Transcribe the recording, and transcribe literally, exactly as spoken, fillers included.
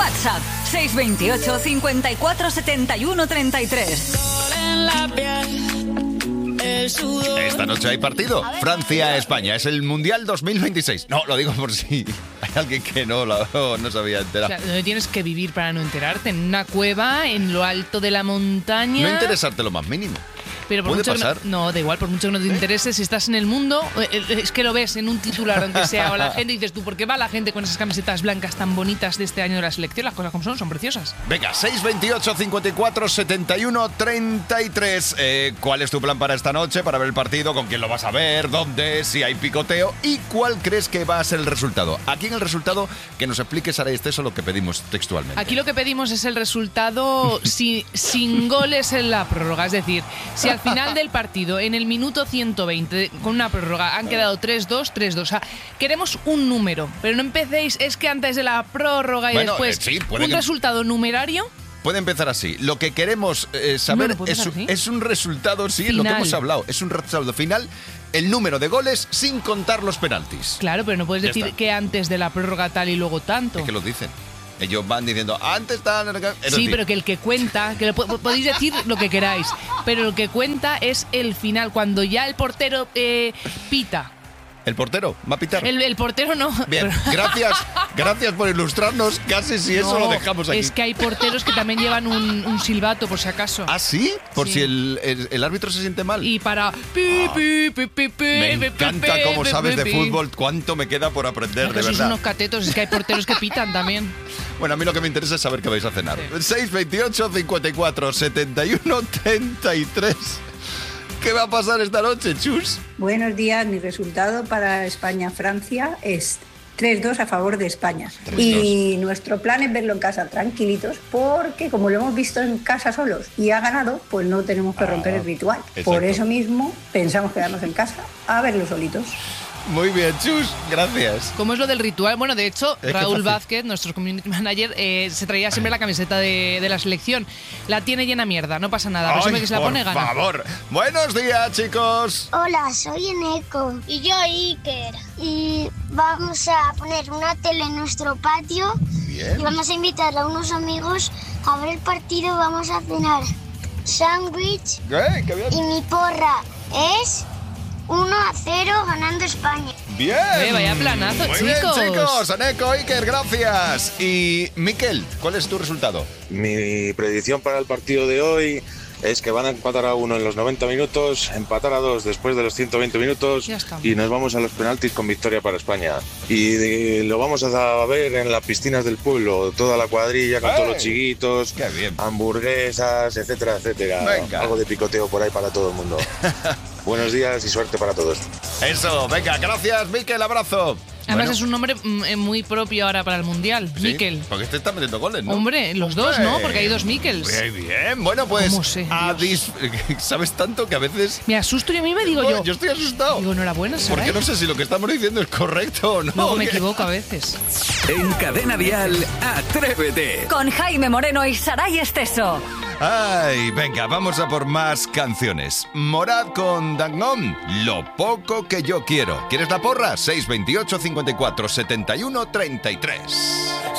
WhatsApp seis veintiocho, cincuenta y cuatro, setenta y uno, treinta y tres. Esta noche hay partido. Francia-España. Es el Mundial dos mil veintiséis. No, lo digo por si hay alguien que no, lo, no sabía enterar. O sea, ¿dónde tienes que vivir para no enterarte? ¿En una cueva, en lo alto de la montaña? No interesarte lo más mínimo. Pero por ¿Puede mucho pasar? Que no, no, da igual, por mucho que no te interese, si estás en el mundo, es que lo ves en un titular, aunque sea, o la gente dices tú, ¿por qué va la gente con esas camisetas blancas tan bonitas de este año de la selección? Las cosas como son, son preciosas. Venga, seis veintiocho, cincuenta y cuatro, setenta y uno, treinta y tres. Eh, ¿Cuál es tu plan para esta noche, para ver el partido? ¿Con quién lo vas a ver? ¿Dónde? ¿Si hay picoteo? ¿Y cuál crees que va a ser el resultado? Aquí en el resultado, que nos explique Sara Esteso lo que pedimos textualmente. Aquí lo que pedimos es el resultado sin, sin goles en la prórroga. Es decir, si al final del partido, en el minuto ciento veinte, con una prórroga, han quedado tres dos, tres dos. O sea, queremos un número, pero no empecéis, es que antes de la prórroga y bueno, después eh, sí, puede un que... resultado numerario. Puede empezar así. Lo que queremos eh, saber no, no es, es un resultado, sí, es lo que hemos hablado, es un resultado final, el número de goles sin contar los penaltis. Claro, pero no puedes Ya decir está. que antes de la prórroga tal y luego tanto. Es que lo dicen. Ellos van diciendo, antes está... Sí, decir, pero que el que cuenta, que lo, podéis decir lo que queráis, pero lo que cuenta es el final, cuando ya el portero eh, pita. ¿El portero va a pitar? El, el portero no. Bien, gracias, gracias por ilustrarnos, casi si eso no, lo dejamos aquí. Es que hay porteros que también llevan un, un silbato, por si acaso. ¿Ah, sí? Por sí. si el, el, el árbitro se siente mal. Y para... Pi, pi, pi, pi, pi, me pi, encanta pi, cómo pi, sabes pi, de pi. fútbol, cuánto me queda por aprender, No, de sois verdad. unos catetos, es que hay porteros que pitan también. Bueno, a mí lo que me interesa es saber qué vais a cenar. Sí. seis veintiocho, cincuenta y cuatro, setenta y uno, treinta y tres. ¿Qué va a pasar esta noche, Chus? Buenos días, mi resultado para España-Francia es tres dos a favor de España. tres dos. Y nuestro plan es verlo en casa tranquilitos, porque como lo hemos visto en casa solos y ha ganado, pues no tenemos que romper Ah, el ritual. exacto. Por eso mismo pensamos quedarnos en casa a verlo solitos. Muy bien, Chus, gracias. ¿Cómo es lo del ritual? Bueno, de hecho, Es que Raúl fácil. Vázquez, nuestro community manager, eh, se traía siempre la camiseta de, de la selección. La tiene llena mierda, no pasa nada. Pero siempre que se la por pone, gana. favor. Buenos días, chicos. Hola, soy Eneco. Y yo Iker. Y vamos a poner una tele en nuestro patio. Bien. Y vamos a invitar a unos amigos a ver el partido. Vamos a cenar sándwich. ¿Eh? ¿Qué bien? Y mi porra es uno a cero ganando España. Bien. Eh, vaya planazo, Muy chicos. bien, chicos. Aneco, Iker, gracias. Y Miquel, ¿cuál es tu resultado? Mi predicción para el partido de hoy es que van a empatar a uno en los noventa minutos, empatar a dos después de los ciento veinte minutos Ya está. y nos vamos a los penaltis con victoria para España. Y de- lo vamos a ver en las piscinas del pueblo, toda la cuadrilla con ¡Ey! todos los chiquitos, Qué bien. hamburguesas, etcétera, etcétera. Venga. Algo de picoteo por ahí para todo el mundo. Buenos días y suerte para todos. Eso, venga, gracias, Miquel, abrazo. Además Bueno, es un nombre mm, eh, muy propio ahora para el Mundial. sí, Miquel. Porque este está metiendo goles, ¿no? Hombre, los dos, ¿no? Porque hay dos Miquels. Muy bien, bueno, pues. ¿Cómo sé, a Dios? dis- ¿Sabes tanto que a veces. Me asusto y a mí me digo No, yo. yo estoy asustado. Digo, enhorabuena, Saray. Porque no sé si lo que estamos diciendo es correcto o no. Luego me ¿Qué? equivoco a veces. En Cadena Dial, Atrévete. Con Jaime Moreno y Saray Esteso. Ay, venga, vamos a por más canciones. Morad con Dangón, Lo poco que yo quiero. ¿Quieres la porra? seis veintiocho, cincuenta y cuatro, setenta y uno, treinta y tres.